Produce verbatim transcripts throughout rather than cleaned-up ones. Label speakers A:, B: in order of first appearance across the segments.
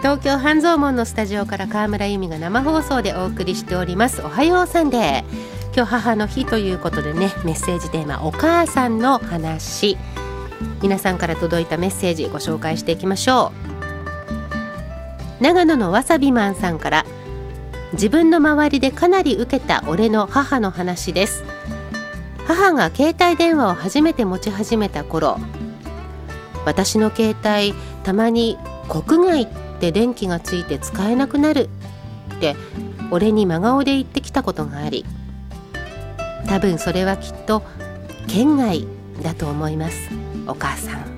A: 東京半蔵門のスタジオから川村由美が生放送でお送りしております。おはようサンデー。今日母の日ということでね、メッセージテーマお母さんの話、皆さんから届いたメッセージご紹介していきましょう。長野のわさびマンさんから、自分の周りでかなり受けた俺の母の話です。母が携帯電話を初めて持ち始めた頃、私の携帯たまに国外って電気がついて使えなくなるって俺に真顔で言ってきたことがあり、多分それはきっと県外だと思います。お母さん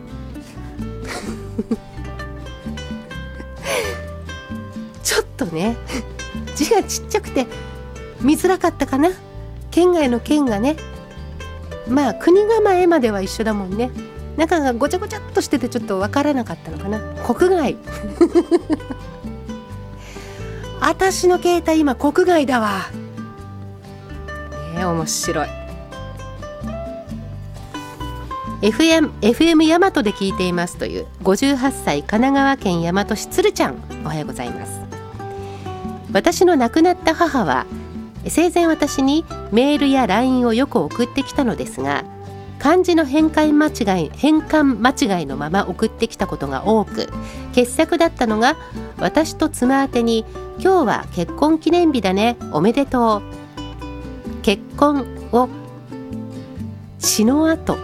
A: ちょっとね字がちっちゃくて見づらかったかな。県外の県がね、まあ国構えまでは一緒だもんね。中がごちゃごちゃっとしててちょっと分からなかったのかな。国外私の携帯今国外だわ、ね、面白い。 エフエム, エフエム 大和で聞いていますというごじゅうはっさい神奈川県大和市つるちゃん、おはようございます。私の亡くなった母は生前私にメールや ライン をよく送ってきたのですが、漢字の変換間違い変換間違いのまま送ってきたことが多く、傑作だったのが私と妻宛てに、今日は結婚記念日だね、おめでとう、結婚を血の跡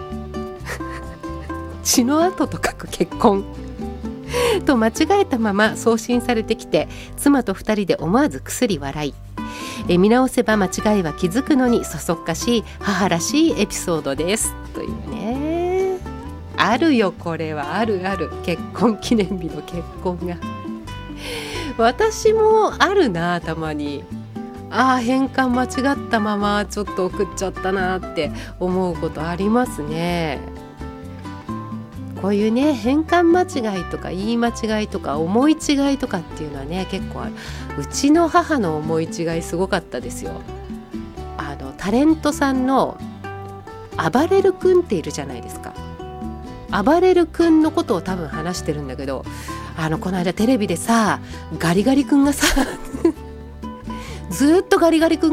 A: 血の跡と書く結婚と間違えたまま送信されてきて、妻とふたりで思わずくすり笑い、え見直せば間違いは気づくのにそそっかしい母らしいエピソードですというね。あるよ、これはあるある。結婚記念日の結婚が私もあるな、たまに。ああ、変換間違ったままちょっと送っちゃったなって思うことありますね。こういうね、変換間違いとか言い間違いとか思い違いとかっていうのはね、結構ある。うちの母の思い違いすごかったですよ。あのタレントさんのあばれる君っているじゃないですか。あばれる君のことを多分話してるんだけど、あのこの間テレビでさ、ガリガリ君がさずっとガリガリ君